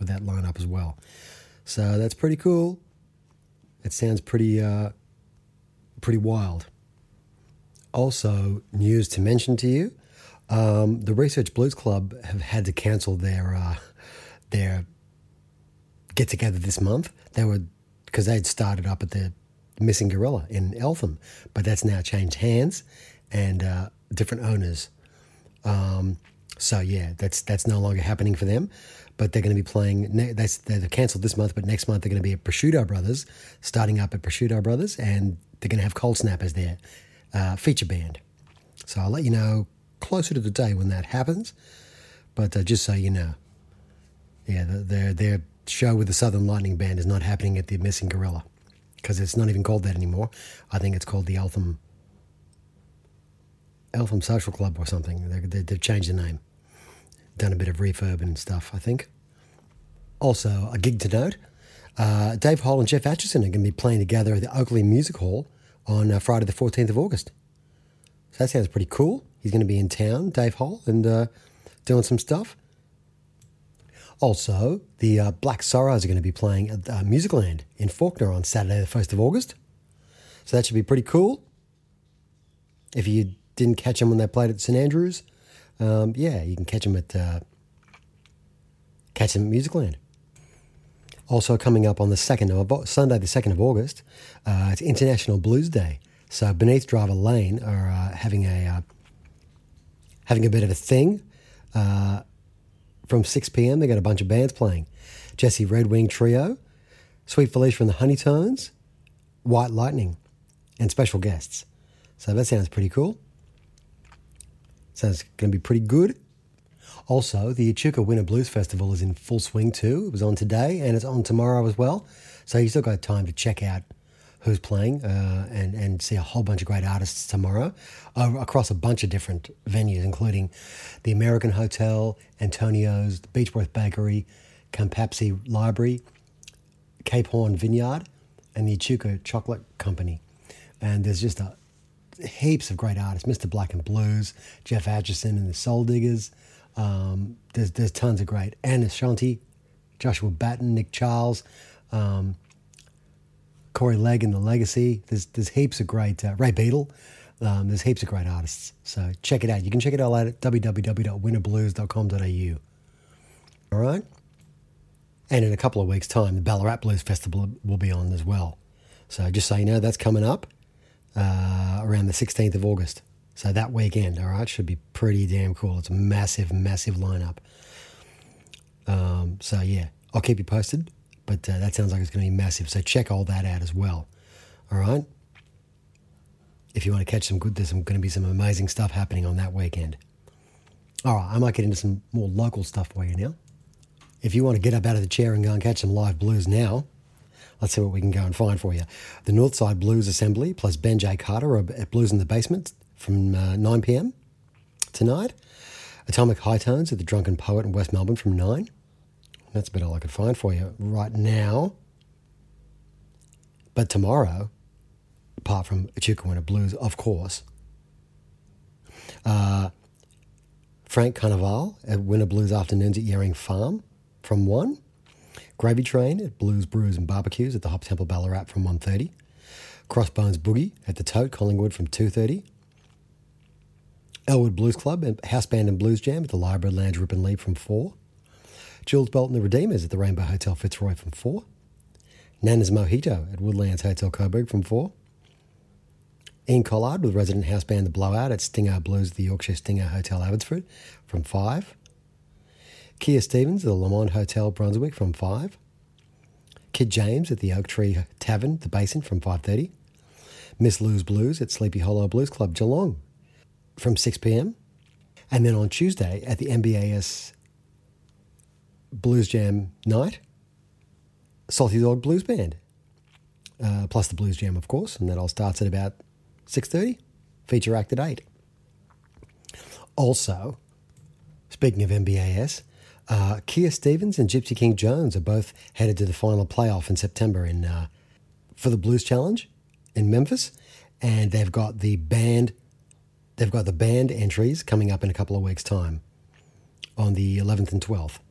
with that lineup as well. So that's pretty cool. It sounds pretty wild. Also, news to mention to you, the Research Blues Club have had to cancel their get-together this month. Because they'd started up at the Missing Gorilla in Eltham, but that's now changed hands and different owners. So yeah, that's no longer happening for them. But they're going to be playing. They're cancelled this month, but next month they're going to be at Prosciutto Brothers, starting up at Prosciutto Brothers, and they're going to have Cold Snap as their feature band. So I'll let you know closer to the day when that happens. But just so you know, yeah, their show with the Southern Lightning Band is not happening at the Missing Gorilla because it's not even called that anymore. I think it's called the Eltham Social Club or something. They've changed the name. Done a bit of refurb and stuff, I think. Also, a gig to note, Dave Hole and Jeff Atchison are going to be playing together at the Oakley Music Hall on Friday the 14th of August. So that sounds pretty cool. He's going to be in town, Dave Hole, and doing some stuff. Also, the Black Sorrows are going to be playing at Musicland in Fawkner on Saturday the 1st of August. So that should be pretty cool. If you didn't catch them when they played at St Andrews, you can catch them at Musicland. Also coming up on the Sunday the 2nd of August, it's International Blues Day. So Beneath Driver Lane are having a bit of a thing. From 6 p.m, they got a bunch of bands playing. Jesse Red Wing Trio, Sweet Felicia from the Honeytones, White Lightning, and special guests. So that sounds pretty cool. Sounds going to be pretty good. Also, the Echuca Winter Blues Festival is in full swing too. It was on today and it's on tomorrow as well. So you still got time to check out who's playing and see a whole bunch of great artists tomorrow across a bunch of different venues, including the American Hotel, Antonio's, the Beechworth Bakery, Campapsi Library, Cape Horn Vineyard, and the Echuca Chocolate Company. And there's just heaps of great artists. Mr. Black and Blues, Jeff Atchison and the Soul Diggers. There's tons of great. Anne Ashanti, Joshua Batten, Nick Charles, Corey Legg and the Legacy. There's heaps of great, Ray Beadle. There's heaps of great artists. So check it out. You can check it out at www.winterblues.com.au. All right? And in a couple of weeks' time, the Ballarat Blues Festival will be on as well. So just so you know, that's coming up around the 16th of August. So that weekend, all right, should be pretty damn cool. It's a massive, massive lineup. So yeah, I'll keep you posted. But that sounds like it's going to be massive. So check all that out as well. All right? If you want to catch some good, there's going to be some amazing stuff happening on that weekend. All right, I might get into some more local stuff for you now. If you want to get up out of the chair and go and catch some live blues now, let's see what we can go and find for you. The Northside Blues Assembly plus Ben J. Carter are at Blues in the Basement from 9 p.m. tonight. Atomic High Tones at the Drunken Poet in West Melbourne from 9. That's about all I could find for you right now. But tomorrow, apart from Echuca Winter Blues, of course, Frank Carnival at Winter Blues Afternoons at Yering Farm from 1. Gravy Train at Blues, Brews and Barbecues at the Hop Temple Ballarat from 1:30. Crossbones Boogie at the Tote Collingwood from 2:30. Elwood Blues Club and House Band and Blues Jam at the Library Lounge Rip and Lee from 4. Jules Belt and the Redeemers at the Rainbow Hotel Fitzroy from 4. Nana's Mojito at Woodlands Hotel Coburg from 4. Ian Collard with resident house band The Blowout at Stinger Blues at the Yorkshire Stinger Hotel Abbotsford from 5. Kia Stevens at the Lamont Hotel Brunswick from 5. Kid James at the Oak Tree Tavern, The Basin from 5:30. Miss Lou's Blues at Sleepy Hollow Blues Club Geelong from 6 p.m. And then on Tuesday at the MBAS Blues Jam night, Salty Dog Blues Band, plus the Blues Jam, of course, and that all starts at about 6:30, feature act at 8. Also, speaking of MBAS, Kia Stevens and Gypsy King Jones are both headed to the final playoff in September for the Blues Challenge in Memphis, and they've got the band entries coming up in a couple of weeks' time on the 11th and 12th.